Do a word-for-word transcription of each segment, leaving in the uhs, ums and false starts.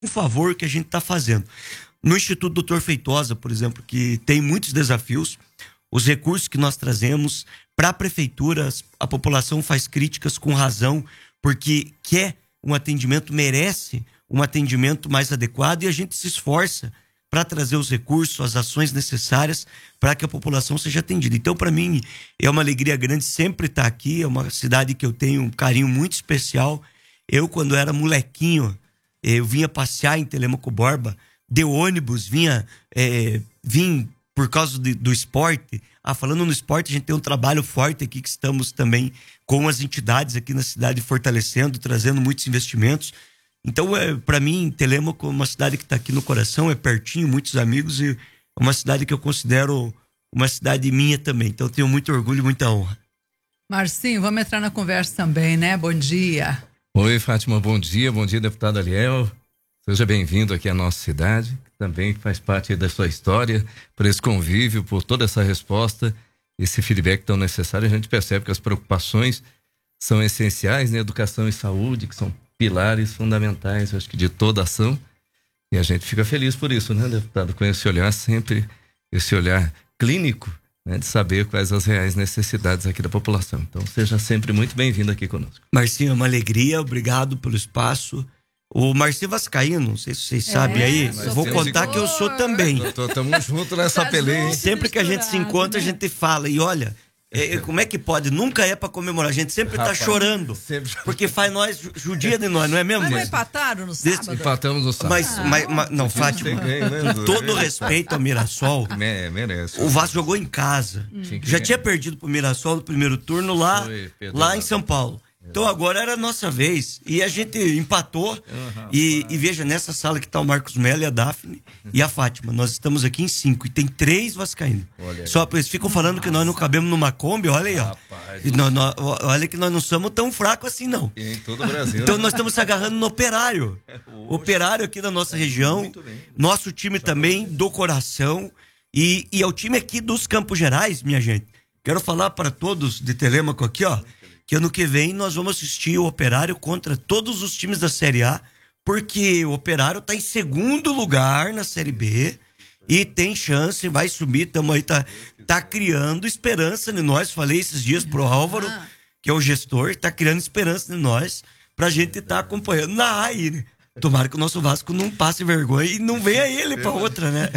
um favor que a gente está fazendo. No Instituto doutor Feitosa, por exemplo, que tem muitos desafios, os recursos que nós trazemos para a prefeitura, a população faz críticas com razão, porque quer um atendimento, merece um atendimento mais adequado, e a gente se esforça para trazer os recursos, as ações necessárias para que a população seja atendida. Então, para mim, é uma alegria grande sempre estar aqui, é uma cidade que eu tenho um carinho muito especial. Eu, quando era molequinho, eu vinha passear em Telêmaco Borba, de ônibus, vinha, é, vim por causa de, do esporte. Ah, falando no esporte, a gente tem um trabalho forte aqui, que estamos também com as entidades aqui na cidade fortalecendo, trazendo muitos investimentos. Então, é, para mim, Telêmaco é uma cidade que está aqui no coração, é pertinho, muitos amigos, e é uma cidade que eu considero uma cidade minha também. Então, eu tenho muito orgulho e muita honra. Marcinho, vamos entrar na conversa também, né? Bom dia. Oi, Fátima, bom dia. Bom dia, deputado Ariel. Seja bem-vindo aqui à nossa cidade, que também faz parte da sua história, por esse convívio, por toda essa resposta, esse feedback tão necessário. A gente percebe que as preocupações são essenciais, né? Educação e saúde, que são pilares fundamentais, acho que, de toda ação. E a gente fica feliz por isso, né, deputado? Com esse olhar sempre, esse olhar clínico, né, de saber quais as reais necessidades aqui da população. Então, seja sempre muito bem-vindo aqui conosco. Marcinho, é uma alegria, obrigado pelo espaço. O Marcinho Vascaíno, não sei se vocês é, sabem aí, eu vou contar que eu sou também. Estamos juntos nessa peleia. Sempre que a gente se encontra, né? A gente fala, e olha, é, como é que pode? Nunca é pra comemorar, a gente sempre Rapaz, tá chorando, sempre... porque faz nós, judia de nós, não é mesmo? Mas não empataram no sábado? Empatamos no sábado. Mas, ah, mas, mas não, Fátima, com todo respeito ao Mirassol, Me, merece. O Vasco jogou em casa, hum. já tinha perdido pro Mirassol no primeiro turno lá, Foi, lá em São Paulo. Então agora era a nossa vez, e a gente empatou, uhum, e, e veja, nessa sala que tá o Marcos Melo e a Daphne e a Fátima, nós estamos aqui em cinco, e tem três vascaínos. Só eles ficam falando Nossa. que nós não cabemos numa Kombi, olha aí, ó. Rapaz, e nós, nós, olha que nós não somos tão fracos assim, não. E em todo o Brasil. Então nós estamos se agarrando no Operário, Operário aqui da nossa região, nosso time também, do coração, e, e é o time aqui dos Campos Gerais, minha gente. Quero falar para todos de Telêmaco aqui, ó, que ano que vem nós vamos assistir o Operário contra todos os times da Série A, porque o Operário está em segundo lugar na Série B e tem chance, vai subir, tamo aí, tá, tá criando esperança em nós. Falei esses dias pro Álvaro, que é o gestor, tá criando esperança em nós pra gente estar tá acompanhando na aí, né? Tomara que o nosso Vasco não passe vergonha e não venha ele pra outra, né?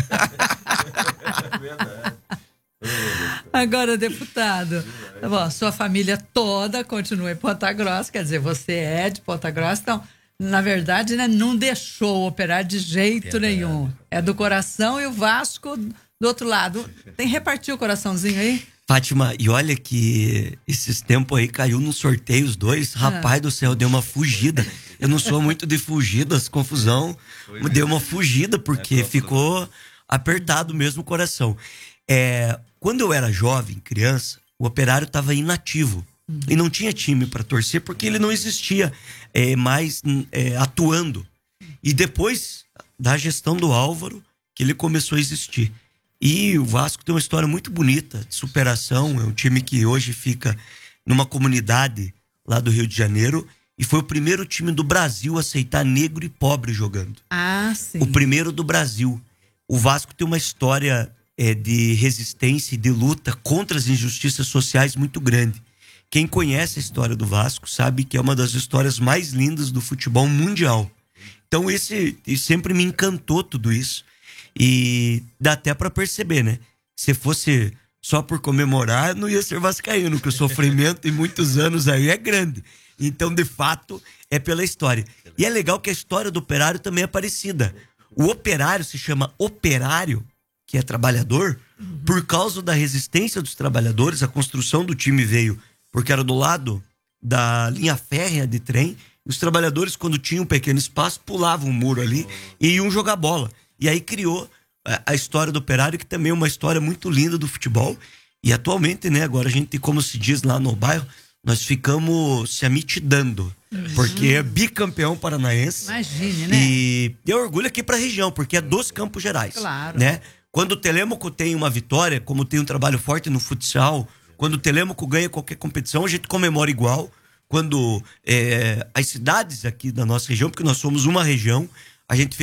É verdade. Agora, deputado, bom, sua família toda continua em Ponta Grossa, quer dizer, você é de Ponta Grossa, então, na verdade, né, não deixou operar de jeito verdade. nenhum. É do coração, e o Vasco do outro lado. Tem repartir o coraçãozinho aí? Fátima, e olha que esses tempos aí caiu no sorteio os dois, rapaz ah. do céu, deu uma fugida. Eu não sou muito de fugidas, confusão, deu uma fugida porque ficou apertado mesmo o coração. É, quando eu era jovem, criança, o Operário estava inativo uhum. e não tinha time para torcer porque ele não existia é, mais é, atuando. E depois da gestão do Álvaro, que ele começou a existir. E o Vasco tem uma história muito bonita de superação, é um time que hoje fica numa comunidade lá do Rio de Janeiro e foi o primeiro time do Brasil a aceitar negro e pobre jogando. Ah, sim. O primeiro do Brasil. O Vasco tem uma história É, de resistência e de luta contra as injustiças sociais muito grande. Quem conhece a história do Vasco sabe que é uma das histórias mais lindas do futebol mundial. Então esse, sempre me encantou tudo isso. E dá até para perceber, né? Se fosse só por comemorar, não ia ser vascaíno, que o sofrimento em muitos anos aí é grande. Então, de fato, é pela história. E é legal que a história do Operário também é parecida. O Operário se chama Operário, que é trabalhador, uhum. por causa da resistência dos trabalhadores. A construção do time veio porque era do lado da linha férrea de trem. Os trabalhadores, quando tinham um pequeno espaço, pulavam um muro ali e iam jogar bola. E aí criou a, a história do Operário, que também é uma história muito linda do futebol. E atualmente, né, agora a gente, como se diz lá no bairro, nós ficamos se amitidando, uhum. porque é bicampeão paranaense. Imagine, né? E eu orgulho aqui pra região, porque é dos Campos Gerais. Claro. Né? Quando o Telêmaco tem uma vitória, como tem um trabalho forte no futsal, quando o Telêmaco ganha qualquer competição, a gente comemora igual. Quando é, as cidades aqui da nossa região, porque nós somos uma região, a gente